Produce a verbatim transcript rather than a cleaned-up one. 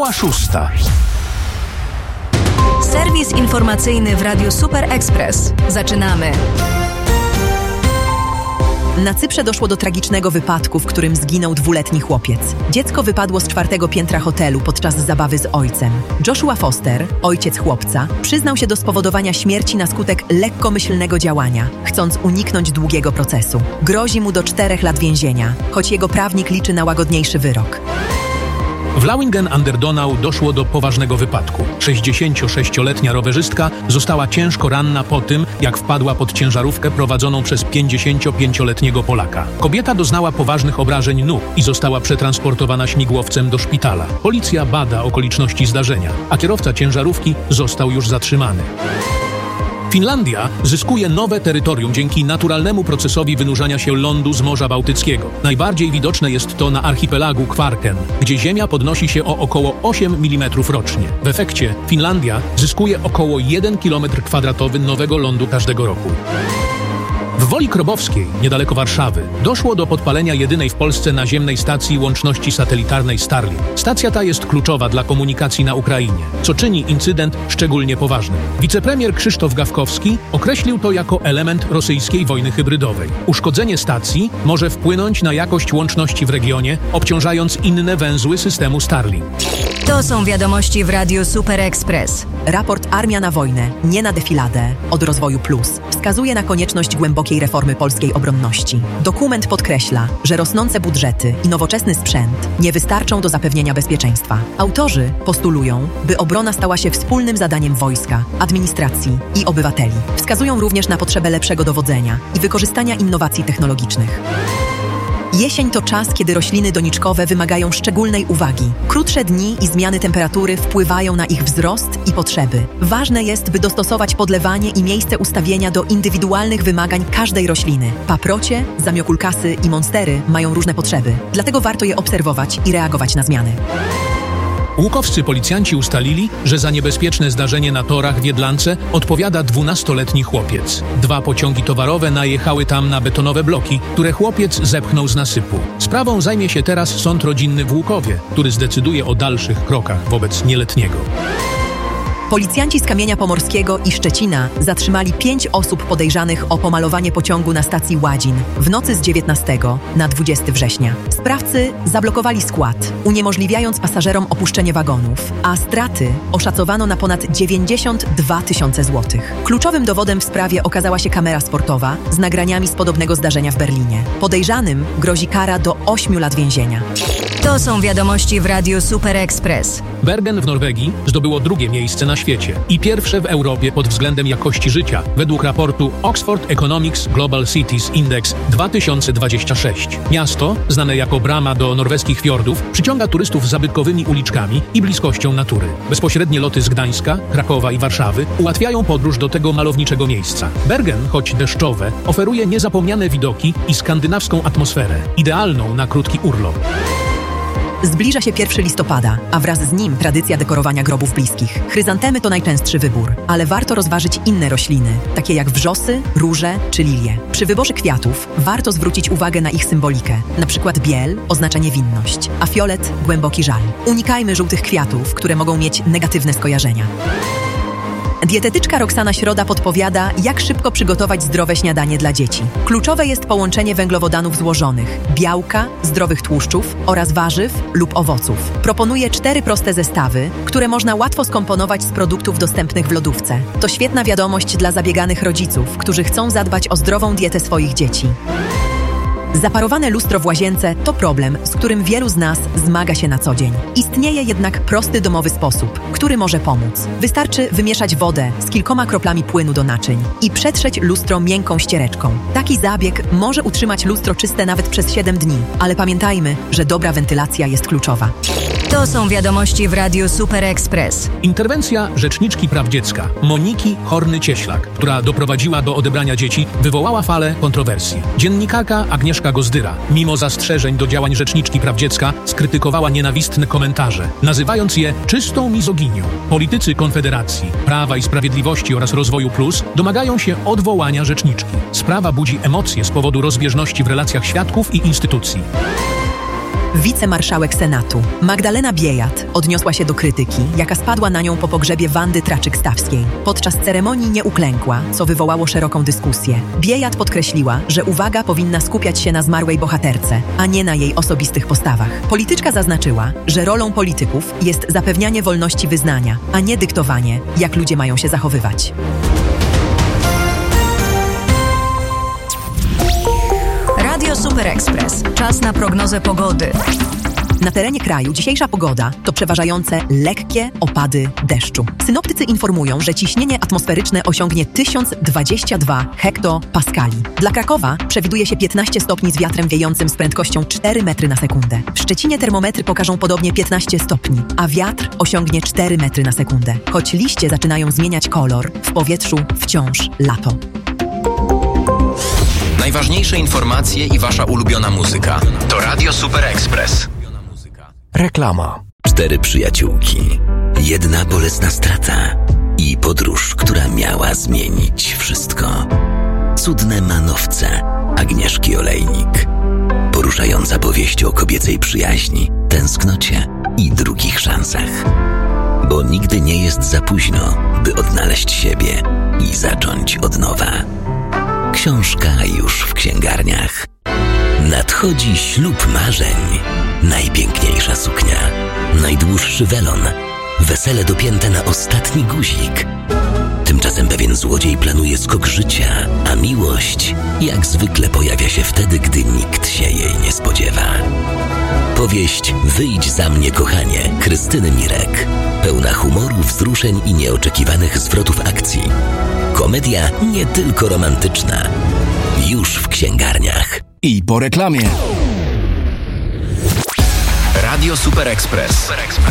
Minęła szósta. Serwis informacyjny w Radiu Super Express. Zaczynamy. Na Cyprze doszło do tragicznego wypadku, w którym zginął dwuletni chłopiec. Dziecko wypadło z czwartego piętra hotelu podczas zabawy z ojcem. Joshua Foster, ojciec chłopca, przyznał się do spowodowania śmierci na skutek lekkomyślnego działania, chcąc uniknąć długiego procesu. Grozi mu do czterech lat więzienia, choć jego prawnik liczy na łagodniejszy wyrok. W Lauingen-an-der-Donau doszło do poważnego wypadku. sześćdziesięciosześcioletnia rowerzystka została ciężko ranna po tym, jak wpadła pod ciężarówkę prowadzoną przez pięćdziesięciopięcioletniego Polaka. Kobieta doznała poważnych obrażeń nóg i została przetransportowana śmigłowcem do szpitala. Policja bada okoliczności zdarzenia, a kierowca ciężarówki został już zatrzymany. Finlandia zyskuje nowe terytorium dzięki naturalnemu procesowi wynurzania się lądu z Morza Bałtyckiego. Najbardziej widoczne jest to na archipelagu Kvarken, gdzie ziemia podnosi się o około osiem milimetrów rocznie. W efekcie Finlandia zyskuje około jeden kilometr kwadratowy nowego lądu każdego roku. W Woli Krobowskiej, niedaleko Warszawy, doszło do podpalenia jedynej w Polsce naziemnej stacji łączności satelitarnej Starlink. Stacja ta jest kluczowa dla komunikacji na Ukrainie, co czyni incydent szczególnie poważnym. Wicepremier Krzysztof Gawkowski określił to jako element rosyjskiej wojny hybrydowej. Uszkodzenie stacji może wpłynąć na jakość łączności w regionie, obciążając inne węzły systemu Starlink. To są wiadomości w Radiu Super Express. Raport Armia na wojnę, nie na defiladę od Rozwoju Plus wskazuje na konieczność głębokiej reformy polskiej obronności. Dokument podkreśla, że rosnące budżety i nowoczesny sprzęt nie wystarczą do zapewnienia bezpieczeństwa. Autorzy postulują, by obrona stała się wspólnym zadaniem wojska, administracji i obywateli. Wskazują również na potrzebę lepszego dowodzenia i wykorzystania innowacji technologicznych. Jesień to czas, kiedy rośliny doniczkowe wymagają szczególnej uwagi. Krótsze dni i zmiany temperatury wpływają na ich wzrost i potrzeby. Ważne jest, by dostosować podlewanie i miejsce ustawienia do indywidualnych wymagań każdej rośliny. Paprocie, zamiokulkasy i monstery mają różne potrzeby, dlatego warto je obserwować i reagować na zmiany. Łukowscy policjanci ustalili, że za niebezpieczne zdarzenie na torach w Jedlance odpowiada dwunastoletni chłopiec. Dwa pociągi towarowe najechały tam na betonowe bloki, które chłopiec zepchnął z nasypu. Sprawą zajmie się teraz sąd rodzinny w Łukowie, który zdecyduje o dalszych krokach wobec nieletniego. Policjanci z Kamienia Pomorskiego i Szczecina zatrzymali pięć osób podejrzanych o pomalowanie pociągu na stacji Ładzin w nocy z dziewiętnastego na dwudziestego września. Sprawcy zablokowali skład, uniemożliwiając pasażerom opuszczenie wagonów, a straty oszacowano na ponad dziewięćdziesiąt dwa tysiące złotych. Kluczowym dowodem w sprawie okazała się kamera sportowa z nagraniami z podobnego zdarzenia w Berlinie. Podejrzanym grozi kara do ośmiu lat więzienia. To są wiadomości w Radiu Super Express. Bergen w Norwegii zdobyło drugie miejsce na świecie i pierwsze w Europie pod względem jakości życia, według raportu Oxford Economics Global Cities Index dwa tysiące dwudziesty szósty. Miasto, znane jako brama do norweskich fiordów, przyciąga turystów zabytkowymi uliczkami i bliskością natury. Bezpośrednie loty z Gdańska, Krakowa i Warszawy ułatwiają podróż do tego malowniczego miejsca. Bergen, choć deszczowe, oferuje niezapomniane widoki i skandynawską atmosferę, idealną na krótki urlop. Zbliża się pierwszego listopada, a wraz z nim tradycja dekorowania grobów bliskich. Chryzantemy to najczęstszy wybór, ale warto rozważyć inne rośliny, takie jak wrzosy, róże czy lilie. Przy wyborze kwiatów warto zwrócić uwagę na ich symbolikę, na przykład biel oznacza niewinność, a fiolet – głęboki żal. Unikajmy żółtych kwiatów, które mogą mieć negatywne skojarzenia. Dietetyczka Roxana Środa podpowiada, jak szybko przygotować zdrowe śniadanie dla dzieci. Kluczowe jest połączenie węglowodanów złożonych, białka, zdrowych tłuszczów oraz warzyw lub owoców. Proponuje cztery proste zestawy, które można łatwo skomponować z produktów dostępnych w lodówce. To świetna wiadomość dla zabieganych rodziców, którzy chcą zadbać o zdrową dietę swoich dzieci. Zaparowane lustro w łazience to problem, z którym wielu z nas zmaga się na co dzień. Istnieje jednak prosty domowy sposób, który może pomóc. Wystarczy wymieszać wodę z kilkoma kroplami płynu do naczyń i przetrzeć lustro miękką ściereczką. Taki zabieg może utrzymać lustro czyste nawet przez siedem dni, ale pamiętajmy, że dobra wentylacja jest kluczowa. To są wiadomości w Radiu Super Express. Interwencja rzeczniczki praw dziecka Moniki Horny-Cieślak, która doprowadziła do odebrania dzieci, wywołała falę kontrowersji. Dziennikarka Agnieszka Gozdyra, mimo zastrzeżeń do działań rzeczniczki praw dziecka, skrytykowała nienawistne komentarze, nazywając je czystą mizoginią. Politycy Konfederacji, Prawa i Sprawiedliwości oraz Rozwoju Plus domagają się odwołania rzeczniczki. Sprawa budzi emocje z powodu rozbieżności w relacjach świadków i instytucji. wicemarszałek Senatu. Magdalena Biejat odniosła się do krytyki, jaka spadła na nią po pogrzebie Wandy Traczyk-Stawskiej. Podczas ceremonii nie uklękła, co wywołało szeroką dyskusję. Biejat podkreśliła, że uwaga powinna skupiać się na zmarłej bohaterce, a nie na jej osobistych postawach. Polityczka zaznaczyła, że rolą polityków jest zapewnianie wolności wyznania, a nie dyktowanie, jak ludzie mają się zachowywać. Radio Super Express. Czas na prognozę pogody. Na terenie kraju dzisiejsza pogoda to przeważające lekkie opady deszczu. Synoptycy informują, że ciśnienie atmosferyczne osiągnie tysiąc dwadzieścia dwa hektopaskali. Dla Krakowa przewiduje się piętnaście stopni z wiatrem wiejącym z prędkością cztery metry na sekundę. W Szczecinie termometry pokażą podobnie piętnaście stopni, a wiatr osiągnie cztery metry na sekundę. Choć liście zaczynają zmieniać kolor, w powietrzu wciąż lato. Najważniejsze informacje i wasza ulubiona muzyka to Radio Super Express. Reklama. Cztery przyjaciółki, jedna bolesna strata i podróż, która miała zmienić wszystko. Cudne manowce Agnieszki Olejnik. Poruszająca powieść o kobiecej przyjaźni, tęsknocie i drugich szansach. Bo nigdy nie jest za późno, by odnaleźć siebie i zacząć od nowa. Książka już w księgarniach. Nadchodzi ślub marzeń. Najpiękniejsza suknia, najdłuższy welon, wesele dopięte na ostatni guzik. Tymczasem pewien złodziej planuje skok życia, a miłość jak zwykle pojawia się wtedy, gdy nikt się jej nie spodziewa. Powieść Wyjdź za mnie, kochanie, Krystyny Mirek. Pełna humoru, wzruszeń i nieoczekiwanych zwrotów akcji. Komedia nie tylko romantyczna. Już w księgarniach. I po reklamie. Radio Super Express.